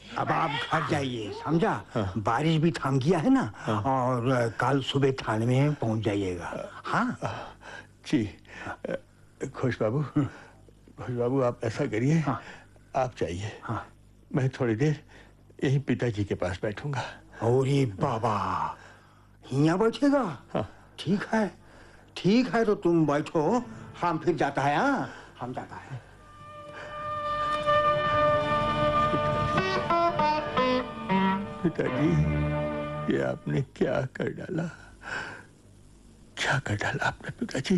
अब आप घर जाइए, समझा? बारिश भी थम गया है ना, और कल सुबह थाने में पहुंच जाइएगा। हाँ जी। खुश बाबू आप ऐसा करिए, आप जाइए। मैं थोड़ी देर यहीं पिताजी के पास बैठूंगा। अरे बाबा, यहाँ बैठेगा? ठीक है, ठीक है, तो तुम बैठो, हम फिर जाता है। हाँ, हम जाता है। पिताजी, ये आपने क्या कर डाला? क्या कर डाला आपने पिताजी?